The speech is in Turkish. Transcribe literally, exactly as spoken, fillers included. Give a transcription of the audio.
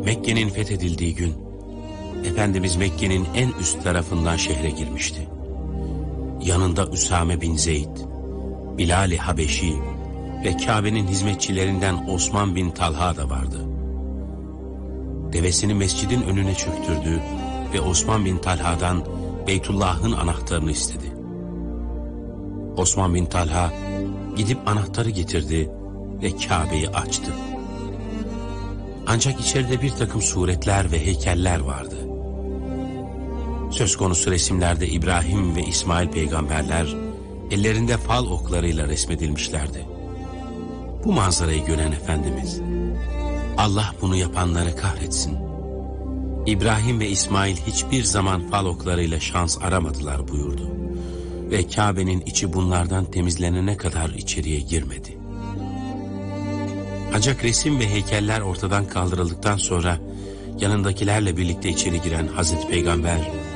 Mekke'nin fethedildiği gün, Efendimiz Mekke'nin en üst tarafından şehre girmişti. Yanında Üsame bin Zeyd, Bilal-i Habeşi ve Kabe'nin hizmetçilerinden Osman bin Talha da vardı. Devesini mescidin önüne çöktürdü ve Osman bin Talha'dan Beytullah'ın anahtarını istedi. Osman bin Talha gidip anahtarı getirdi ve Kabe'yi açtı. Ancak içeride bir takım suretler ve heykeller vardı. Söz konusu resimlerde İbrahim ve İsmail peygamberler ellerinde fal oklarıyla resmedilmişlerdi. Bu manzarayı gören Efendimiz, Allah bunu yapanları kahretsin, İbrahim ve İsmail hiçbir zaman fal oklarıyla şans aramadılar buyurdu. Ve Kabe'nin içi bunlardan temizlenene kadar içeriye girmedi. Ancak resim ve heykeller ortadan kaldırıldıktan sonra yanındakilerle birlikte içeri giren Hazreti Peygamber